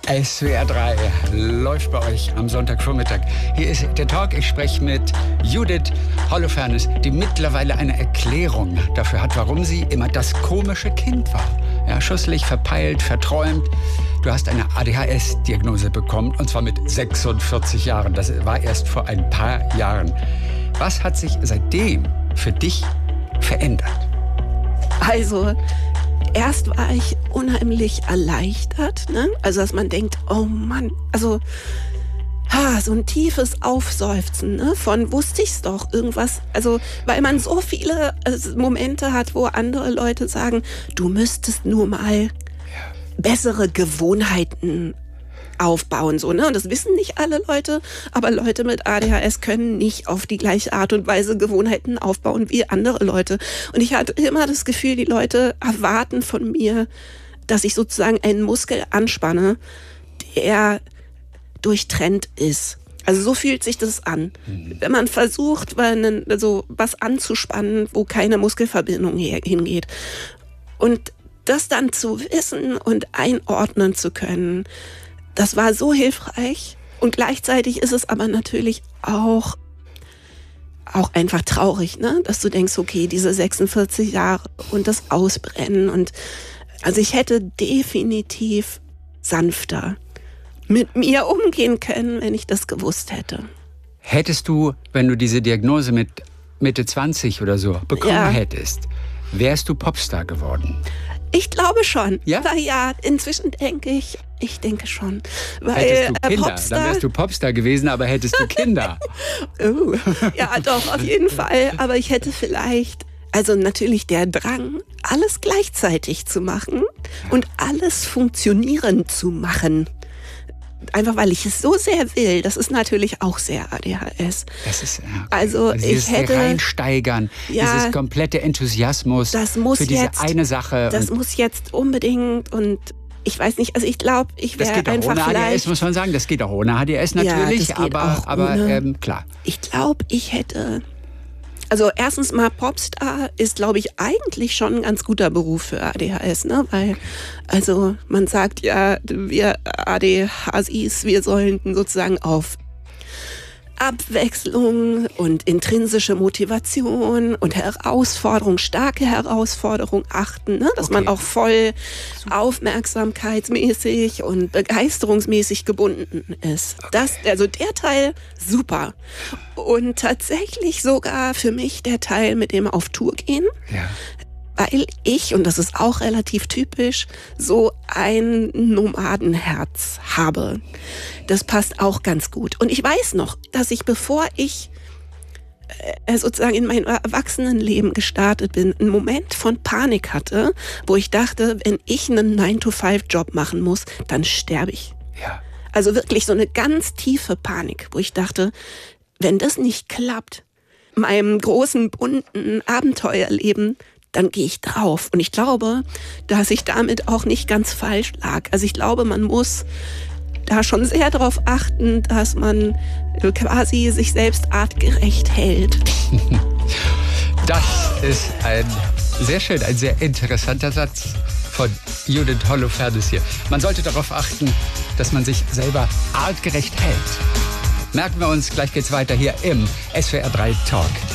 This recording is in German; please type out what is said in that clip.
SWR 3 läuft bei euch am Sonntagvormittag. Hier ist der Talk. Ich spreche mit Judith Holofernes, die mittlerweile eine Erklärung dafür hat, warum sie immer das komische Kind war. Ja, schusselig, verpeilt, verträumt. Du hast eine ADHS-Diagnose bekommen, und zwar mit 46 Jahren. Das war erst vor ein paar Jahren. Was hat sich seitdem für dich verändert? Also, erst war ich unheimlich erleichtert, ne? Also, dass man denkt, oh Mann, also so ein tiefes Aufseufzen, ne? Von wusste ich's doch, irgendwas. Also, weil man so viele Momente hat, wo andere Leute sagen, du müsstest nur mal bessere Gewohnheiten aufbauen, so, ne? Und das wissen nicht alle Leute, aber Leute mit ADHS können nicht auf die gleiche Art und Weise Gewohnheiten aufbauen wie andere Leute. Und ich hatte immer das Gefühl, die Leute erwarten von mir, dass ich sozusagen einen Muskel anspanne, der durchtrennt ist. Also so fühlt sich das an. Wenn man versucht, was anzuspannen, wo keine Muskelverbindung hingeht. Und das dann zu wissen und einordnen zu können, das war so hilfreich. Und gleichzeitig ist es aber natürlich auch einfach traurig, ne? Dass du denkst, okay, diese 46 Jahre und das Ausbrennen. Und also ich hätte definitiv sanfter mit mir umgehen können, wenn ich das gewusst hätte. Hättest du, wenn du diese Diagnose mit Mitte 20 oder so bekommen hättest, wärst du Popstar geworden? Ich glaube schon. Ja? Weil inzwischen denke ich denke schon. Weil, hättest du Kinder, Popstar, dann wärst du Popstar gewesen, aber hättest du Kinder. Ja, doch, auf jeden Fall. Aber ich hätte vielleicht, also natürlich der Drang, alles gleichzeitig zu machen und alles funktionieren zu machen. Einfach weil ich es so sehr will, das ist natürlich auch sehr ADHS. Das ist, okay. Also ich hätte reinsteigern, dieses komplette Enthusiasmus für diese eine Sache. Das muss jetzt unbedingt und ich weiß nicht, also ich glaube, ich wäre einfach ohne vielleicht... ADHS, muss man sagen, das geht auch ohne ADHS natürlich, ja, aber klar. Ich glaube, ich hätte... Also erstens mal, Popstar ist, glaube ich, eigentlich schon ein ganz guter Beruf für ADHS, ne? Weil, also man sagt ja, wir ADHSis, wir sollten sozusagen auf Abwechslung und intrinsische Motivation und Herausforderung, starke Herausforderung achten, ne? Dass man auch voll aufmerksamkeitsmäßig und begeisterungsmäßig gebunden ist. Also der Teil, super. Und tatsächlich sogar für mich der Teil mit dem auf Tour gehen. Ja. Weil ich, und das ist auch relativ typisch, so ein Nomadenherz habe. Das passt auch ganz gut. Und ich weiß noch, dass ich, bevor ich sozusagen in mein Erwachsenenleben gestartet bin, einen Moment von Panik hatte, wo ich dachte, wenn ich einen 9-to-5-Job machen muss, dann sterbe ich. Ja. Also wirklich so eine ganz tiefe Panik, wo ich dachte, wenn das nicht klappt, meinem großen, bunten Abenteuerleben, dann gehe ich drauf. Und ich glaube, dass ich damit auch nicht ganz falsch lag. Also ich glaube, man muss da schon sehr darauf achten, dass man quasi sich selbst artgerecht hält. Das ist ein sehr interessanter Satz von Judith Holofernes hier. Man sollte darauf achten, dass man sich selber artgerecht hält. Merken wir uns, gleich geht's weiter hier im SWR 3 Talk.